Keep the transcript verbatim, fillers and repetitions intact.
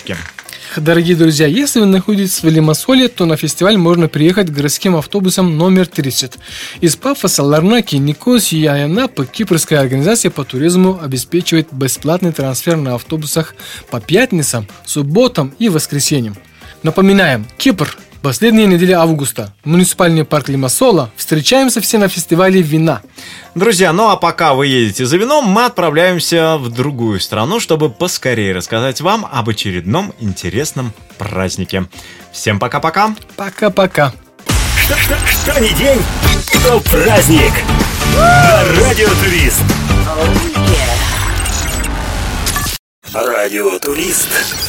точки. Дорогие друзья, если вы находитесь в Лимассоле, то на фестиваль можно приехать городским автобусом номер тридцать. Из Пафоса, Ларнаки, Никосии и Анапы кипрская организация по туризму обеспечивает бесплатный трансфер на автобусах по пятницам, субботам и воскресеньям. Напоминаем, Кипр. Последняя неделя августа. Муниципальный парк Лимассола. Встречаемся все на фестивале вина. Друзья, ну а пока вы едете за вином, мы отправляемся в другую страну, чтобы поскорее рассказать вам об очередном интересном празднике. Всем пока-пока. Пока-пока. Что, что, что ни день, то праздник. На Радио Турист. Радио Турист.